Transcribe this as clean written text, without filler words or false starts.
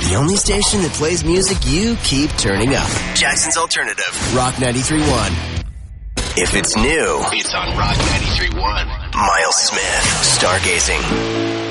The only station that plays music you keep turning up. Jackson's Alternative, Rock 93.1. If it's new, it's on Rock 93.1. Miles Smith, Stargazing.